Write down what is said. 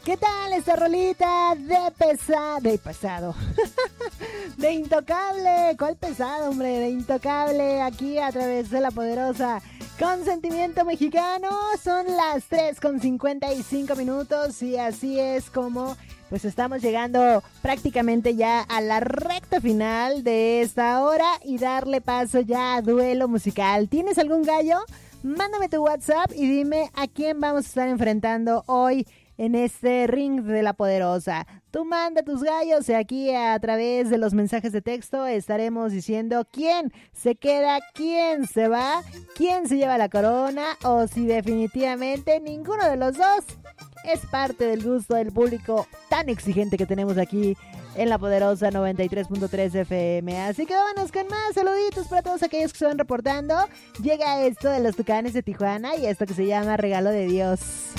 ¿Qué tal esta rolita de pasado? De Intocable. ¿Cuál pesado, hombre? De Intocable, aquí a través de La Poderosa. Con sentimiento mexicano, son las 3:55 y así es como pues estamos llegando prácticamente ya a la recta final de esta hora y darle paso ya a duelo musical. ¿Tienes algún gallo? Mándame tu WhatsApp y dime a quién vamos a estar enfrentando hoy en este ring de La Poderosa. Tú manda tus gallos y aquí a través de los mensajes de texto estaremos diciendo quién se queda, quién se va, quién se lleva la corona o si definitivamente ninguno de los dos es parte del gusto del público tan exigente que tenemos aquí en La Poderosa 93.3 FM. Así que vámonos con más saluditos para todos aquellos que se van reportando. Llega esto de los Tucanes de Tijuana y esto que se llama Regalo de Dios.